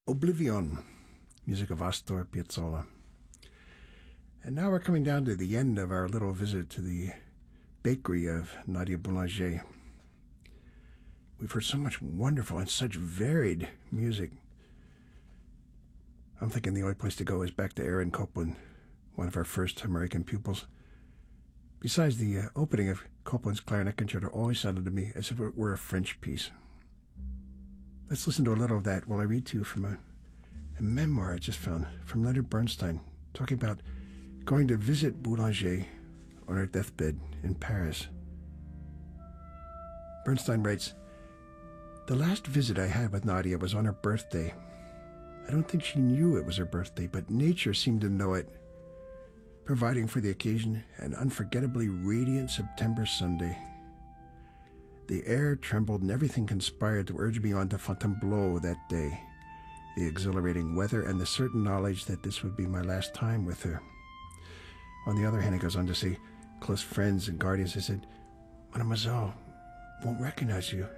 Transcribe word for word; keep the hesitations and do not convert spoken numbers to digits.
Oblivion, music of Astor Piazzolla. And now we're coming down to the end of our little visit to the bakery of Nadia Boulanger. We've heard so much wonderful and such varied music. I'm thinking the only place to go is back to Aaron Copland, one of our first American pupils. Besides, the uh, opening of Copland's clarinet concerto always sounded to me as if it were a French piece. Let's listen to a little of that while I read to you from a, a memoir I just found from Leonard Bernstein, talking about going to visit Boulanger on her deathbed in Paris. Bernstein writes, "The last visit I had with Nadia was on her birthday. I don't think she knew it was her birthday, but nature seemed to know it, providing for the occasion an unforgettably radiant September Sunday. The air trembled and everything conspired to urge me on to Fontainebleau that day, the exhilarating weather and the certain knowledge that this would be my last time with her. On the other hand," he goes on to say, "close friends and guardians, I said, 'Mademoiselle won't recognize you